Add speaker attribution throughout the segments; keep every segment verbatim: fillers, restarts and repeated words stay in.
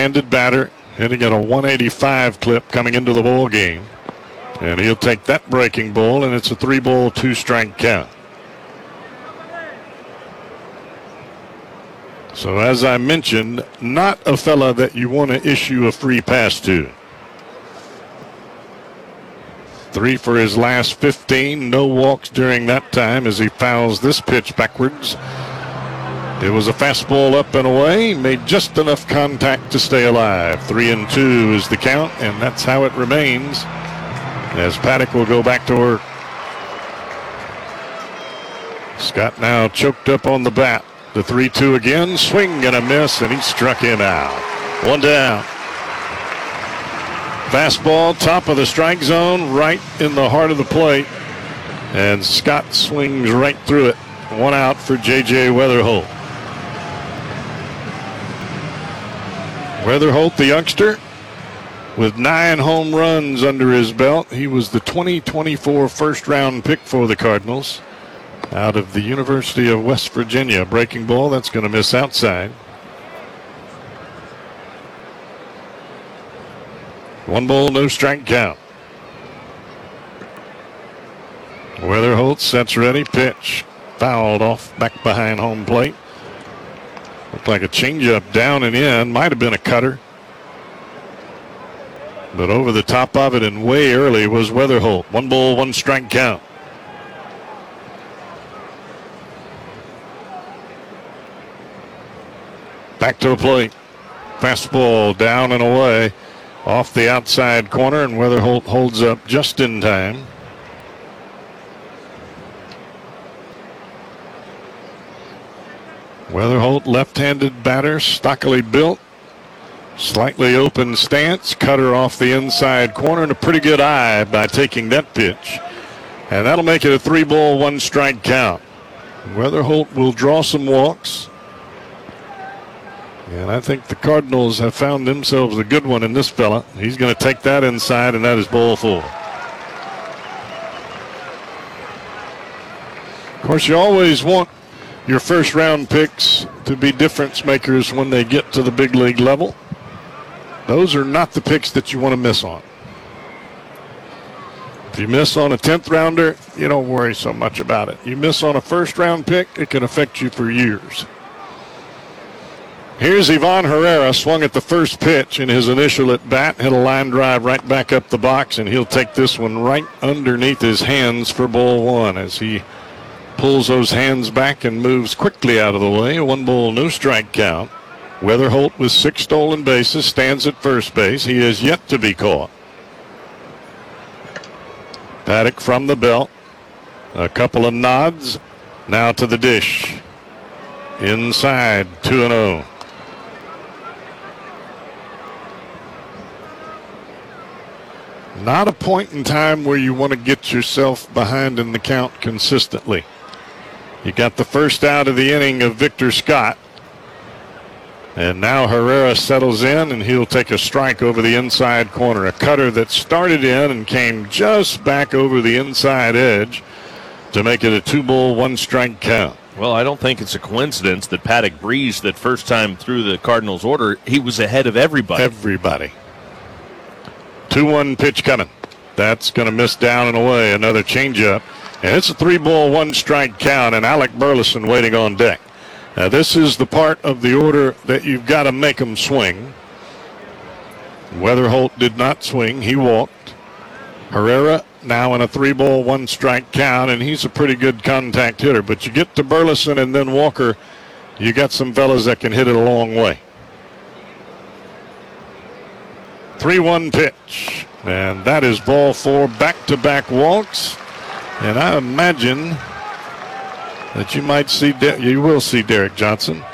Speaker 1: left-handed batter, hitting at a one eighty-five clip coming into the ball game. And he'll take that breaking ball, and it's a three-ball, two-strike count. So as I mentioned, not a fella that you want to issue a free pass to. Three for his last fifteen, no walks during that time as he fouls this pitch backwards. It was a fastball up and away, made just enough contact to stay alive. Three and two is the count, and that's how it remains as Paddock will go back to work. Scott now choked up on the bat. The three two again, swing and a miss, and he struck him out. One down. Fastball, top of the strike zone, right in the heart of the plate. And Scott swings right through it. One out for J J Weatherholt. Weatherholt, the youngster, with nine home runs under his belt. He was the twenty twenty-four first-round pick for the Cardinals out of the University of West Virginia. Breaking ball, that's going to miss outside. One ball, no strike count. Weatherholt sets ready, pitch. Fouled off back behind home plate. Looked like a changeup down and in. Might have been a cutter. But over the top of it and way early was Weatherholt. One ball, one strike count. Back to the plate. Fastball down and away. Off the outside corner, and Weatherholt holds up just in time. Weatherholt, left-handed batter, stockily built. Slightly open stance, cutter off the inside corner, and a pretty good eye by taking that pitch. And that'll make it a three-ball, one-strike count. Weatherholt will draw some walks. And I think the Cardinals have found themselves a good one in this fella. He's going to take that inside, and that is ball four. Of course, you always want your first-round picks to be difference makers when they get to the big league level. Those are not the picks that you want to miss on. If you miss on a tenth rounder, you don't worry so much about it. You miss on a first-round pick, it can affect you for years. Here's Ivan Herrera, swung at the first pitch in his initial at bat, hit a line drive right back up the box, and he'll take this one right underneath his hands for ball one as he pulls those hands back and moves quickly out of the way. One ball, no strike count. Weatherholt with six stolen bases stands at first base. He is yet to be caught. Paddock from the belt. A couple of nods. Now to the dish. Inside, two and oh. Not a point in time where you want to get yourself behind in the count consistently. You got the first out of the inning of Victor Scott. And now Herrera settles in, and he'll take a strike over the inside corner. A cutter that started in and came just back over the inside edge to make it a two-ball, one-strike count.
Speaker 2: Well, I don't think it's a coincidence that Paddock breezed that first time through the Cardinals' order. He was ahead of everybody.
Speaker 1: Everybody. two one pitch coming. That's going to miss down and away. Another changeup. And it's a three-ball, one-strike count, and Alec Burleson waiting on deck. Now, this is the part of the order that you've got to make them swing. Weatherholt did not swing. He walked. Herrera now in a three-ball, one-strike count, and he's a pretty good contact hitter. But you get to Burleson and then Walker, you got some fellas that can hit it a long way. three one pitch, and that is ball four. Back-to-back walks, and I imagine that you might see, De- you will see Derek Johnson.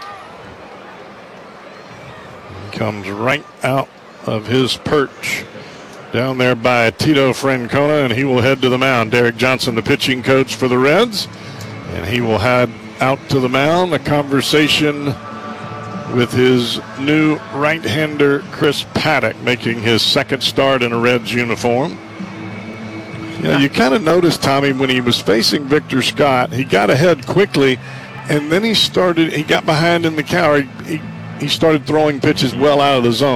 Speaker 1: He comes right out of his perch down there by Tito Francona, and he will head to the mound. Derek Johnson, the pitching coach for the Reds, and he will head out to the mound. A conversation with his new right-hander, Chris Paddock, making his second start in a Reds uniform. You know, you kind of noticed, Tommy, when he was facing Victor Scott, he got ahead quickly, and then he started, he got behind in the count. He, he started throwing pitches well out of the zone.